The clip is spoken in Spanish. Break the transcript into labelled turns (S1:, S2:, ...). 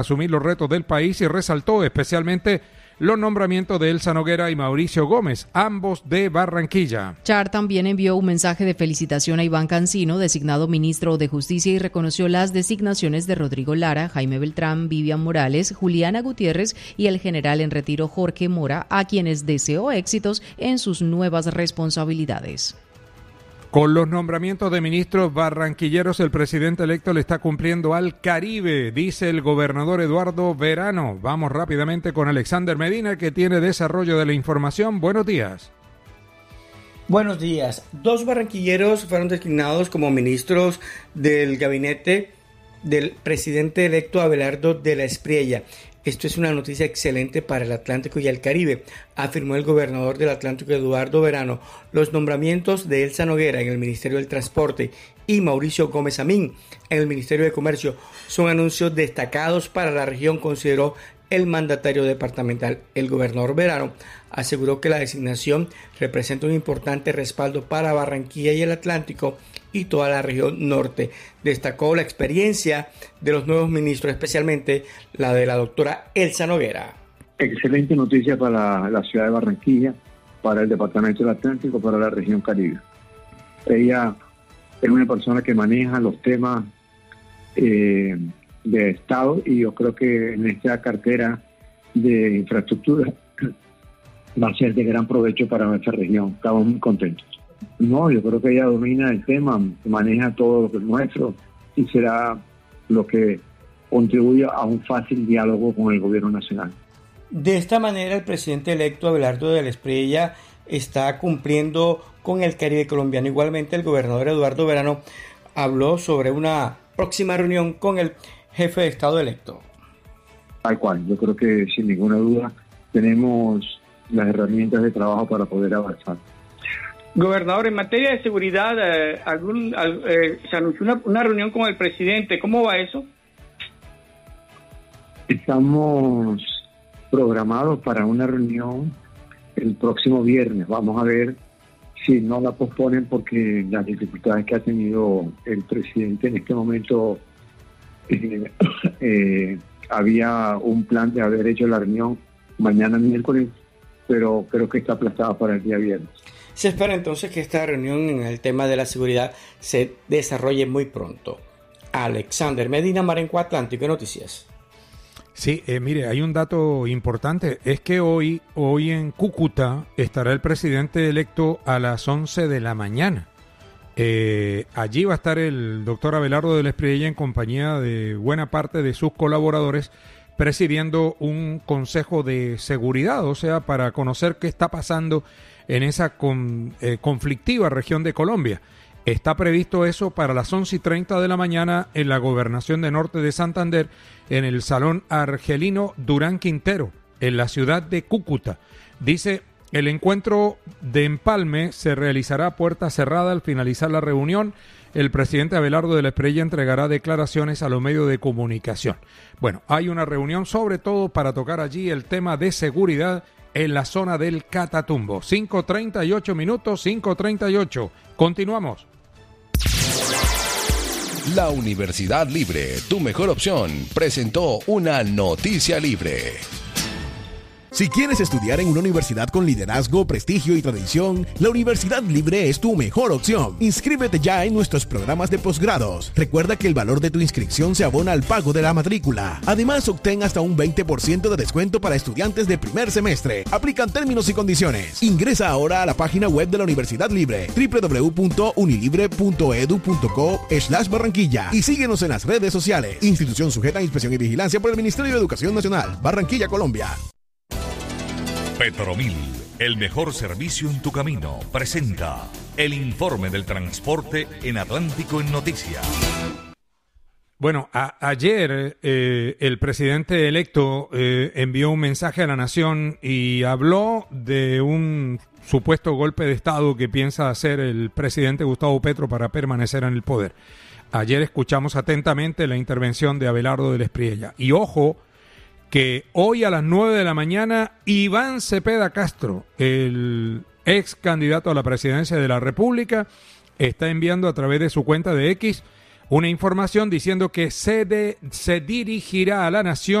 S1: asumir los retos del país y resaltó especialmente los nombramientos de Elsa Noguera y Mauricio Gómez, ambos de Barranquilla.
S2: Char también envió un mensaje de felicitación a Iván Cancino, designado ministro de Justicia, y reconoció las designaciones de Rodrigo Lara, Jaime Beltrán, Vivian Morales, Juliana Gutiérrez y el general en retiro Jorge Mora, a quienes deseó éxitos en sus nuevas responsabilidades.
S1: Con los nombramientos de ministros barranquilleros, el presidente electo le está cumpliendo al Caribe, dice el gobernador Eduardo Verano. Vamos rápidamente con Alexander Medina, que tiene desarrollo de la información. Buenos días.
S3: Buenos días. 2 barranquilleros fueron designados como ministros del gabinete del presidente electo Abelardo de la Espriella. Esto es una noticia excelente para el Atlántico y el Caribe, afirmó el gobernador del Atlántico, Eduardo Verano. Los nombramientos de Elsa Noguera en el Ministerio del Transporte y Mauricio Gómez Amín en el Ministerio de Comercio son anuncios destacados para la región, consideró el mandatario departamental. El gobernador Verano aseguró que la designación representa un importante respaldo para Barranquilla y el Atlántico y toda la región norte. Destacó la experiencia de los nuevos ministros, especialmente la de la doctora Elsa Noguera.
S4: Excelente noticia para la ciudad de Barranquilla, para el departamento del Atlántico, para la región Caribe. Ella es una persona que maneja los temas de Estado, y yo creo que en esta cartera de infraestructura va a ser de gran provecho para nuestra región. Estamos muy contentos. No, yo creo que ella domina el tema, maneja todo lo que es nuestro y será lo que contribuya a un fácil diálogo con el gobierno nacional.
S3: De esta manera, el presidente electo Abelardo de la Espriella está cumpliendo con el Caribe colombiano. Igualmente, el gobernador Eduardo Verano habló sobre una próxima reunión con el jefe de Estado electo.
S4: Tal cual, yo creo que sin ninguna duda tenemos las herramientas de trabajo para poder avanzar.
S5: Gobernador, en materia de seguridad, se anunció una reunión con el presidente. ¿Cómo va eso?
S4: Estamos programados para una reunión el próximo viernes. Vamos a ver si no la posponen, porque las dificultades que ha tenido el presidente en este momento, había un plan de haber hecho la reunión mañana miércoles, pero creo que está aplazada para el día viernes.
S3: Se espera entonces que esta reunión en el tema de la seguridad se desarrolle muy pronto. Alexander Medina, Marenco, Atlántico Noticias.
S1: Sí, mire, hay un dato importante, es que hoy en Cúcuta estará el presidente electo a las 11 de la mañana. Allí va a estar el doctor Abelardo de la Espriella en compañía de buena parte de sus colaboradores, presidiendo un consejo de seguridad, o sea, para conocer qué está pasando en esa conflictiva región de Colombia. Está previsto eso para las 11:30 de la mañana en la Gobernación de Norte de Santander, en el Salón Argelino Durán Quintero, en la ciudad de Cúcuta. Dice, el encuentro de empalme se realizará a puerta cerrada. Al finalizar la reunión, el presidente Abelardo de la Espriella entregará declaraciones a los medios de comunicación. Bueno, hay una reunión sobre todo para tocar allí el tema de seguridad en la zona del Catatumbo. 5:38 minutos, 5:38. Continuamos.
S6: La Universidad Libre, tu mejor opción, presentó una noticia libre.
S7: Si quieres estudiar en una universidad con liderazgo, prestigio y tradición, la Universidad Libre es tu mejor opción. Inscríbete ya en nuestros programas de posgrados. Recuerda que el valor de tu inscripción se abona al pago de la matrícula. Además, obtén hasta un 20% de descuento para estudiantes de primer semestre. Aplican términos y condiciones. Ingresa ahora a la página web de la Universidad Libre, www.unilibre.edu.co/Barranquilla, y síguenos en las redes sociales. Institución sujeta a inspección y vigilancia por el Ministerio de Educación Nacional. Barranquilla, Colombia.
S8: Petromil, el mejor servicio en tu camino, presenta el informe del transporte en Atlántico en Noticias.
S1: Bueno, ayer el presidente electo envió un mensaje a la nación y habló de un supuesto golpe de Estado que piensa hacer el presidente Gustavo Petro para permanecer en el poder. Ayer escuchamos atentamente la intervención de Abelardo de la Espriella. Y ojo, que hoy a las 9 de la mañana Iván Cepeda Castro, el ex candidato a la presidencia de la República, está enviando a través de su cuenta de X una información diciendo que se dirigirá a la nación